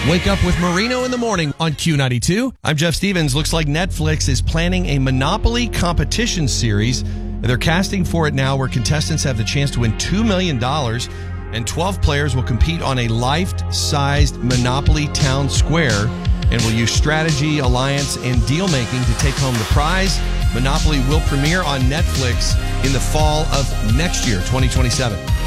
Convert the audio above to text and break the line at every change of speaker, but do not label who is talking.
Wake up with Marino in the morning on Q92. I'm Jeff Stevens. Looks like Netflix is planning a Monopoly competition series. They're casting for it now where contestants have the chance to win $2 million and 12 players will compete on a life-sized Monopoly town square and will use strategy, alliance, and deal-making to take home the prize. Monopoly will premiere on Netflix in the fall of next year, 2027.